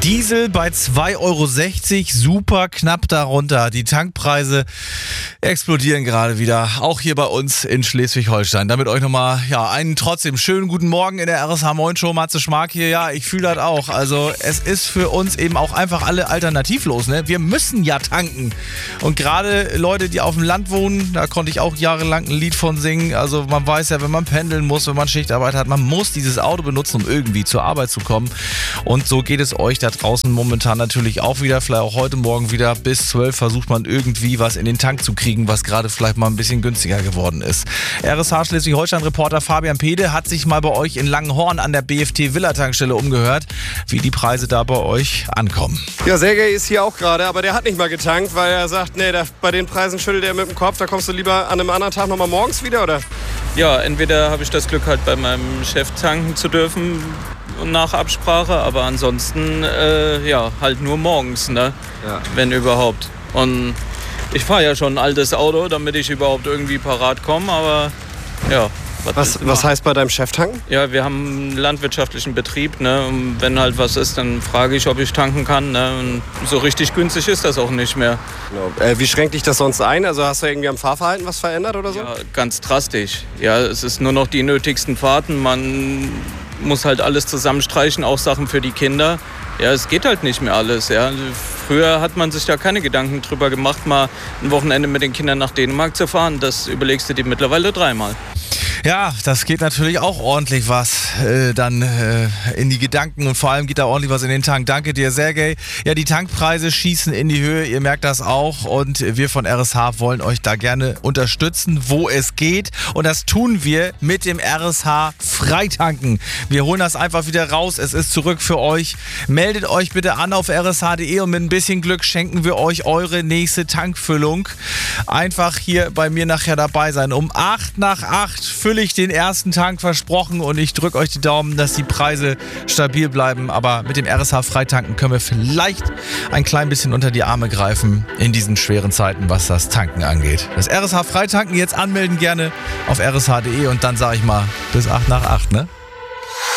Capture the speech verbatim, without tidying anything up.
Diesel bei zwei Euro sechzig, super knapp darunter. Die Tankpreise explodieren gerade wieder, auch hier bei uns in Schleswig-Holstein. Damit euch nochmal ja, einen trotzdem schönen guten Morgen in der R S H Moin Show. Matze Schmark hier, ja, ich fühle das auch. Also es ist für uns eben auch einfach alle alternativlos. Ne? Wir müssen ja tanken. Und gerade Leute, die auf dem Land wohnen, da konnte ich auch jahrelang ein Lied von singen. Also man weiß ja, wenn man pendeln muss, wenn man Schichtarbeit hat, man muss dieses Auto benutzen, um irgendwie zur Arbeit zu kommen. Und so geht es euch da draußen momentan natürlich auch wieder. Vielleicht auch heute Morgen wieder bis zwölf versucht man irgendwie was in den Tank zu kriegen, was gerade vielleicht mal ein bisschen günstiger geworden ist. R S H Schleswig-Holstein-Reporter Fabian Pede hat sich mal bei euch in Langenhorn an der B F T-Villa-Tankstelle umgehört, wie die Preise da bei euch ankommen. Ja, Sergej ist hier auch gerade, aber der hat nicht mal getankt, weil er sagt, nee, da, bei den Preisen schüttelt er mit dem Kopf, da kommst du lieber an einem anderen Tag nochmal morgens wieder, oder? Ja, entweder habe ich das Glück, halt bei meinem Chef tanken zu dürfen nach Absprache, aber ansonsten äh, ja, halt nur morgens, ne? Ja. Wenn überhaupt. Und ich fahre ja schon ein altes Auto, damit ich überhaupt irgendwie parat komme, aber ja. Was, was, was heißt bei deinem Chef tanken? Ja, wir haben einen landwirtschaftlichen Betrieb, ne? Und wenn halt was ist, dann frage ich, ob ich tanken kann, ne? Und so richtig günstig ist das auch nicht mehr. Genau. Äh, wie schränkt dich das sonst ein? Also hast du irgendwie am Fahrverhalten was verändert oder so? Ja, ganz drastisch. Ja, es ist nur noch die nötigsten Fahrten. Man muss halt alles zusammenstreichen, auch Sachen für die Kinder. Ja, es geht halt nicht mehr alles. Ja. Früher hat man sich da keine Gedanken drüber gemacht, mal ein Wochenende mit den Kindern nach Dänemark zu fahren. Das überlegst du dir mittlerweile dreimal. Ja, das geht natürlich auch ordentlich was äh, dann äh, in die Gedanken und vor allem geht da ordentlich was in den Tank. Danke dir, Sergej. Ja, die Tankpreise schießen in die Höhe, ihr merkt das auch und wir von R S H wollen euch da gerne unterstützen, wo es geht und das tun wir mit dem R S H Freitanken. Wir holen das einfach wieder raus, es ist zurück für euch. Meldet euch bitte an auf r s h punkt d e und mit ein bisschen Glück schenken wir euch eure nächste Tankfüllung. Einfach hier bei mir nachher dabei sein. Um acht nach acht fülle ich den ersten Tank, versprochen, und ich drücke euch die Daumen, dass die Preise stabil bleiben. Aber mit dem R S H Freitanken können wir vielleicht ein klein bisschen unter die Arme greifen in diesen schweren Zeiten, was das Tanken angeht. Das R S H Freitanken jetzt anmelden gerne auf r s h punkt d e und dann sage ich mal bis acht nach acht, ne?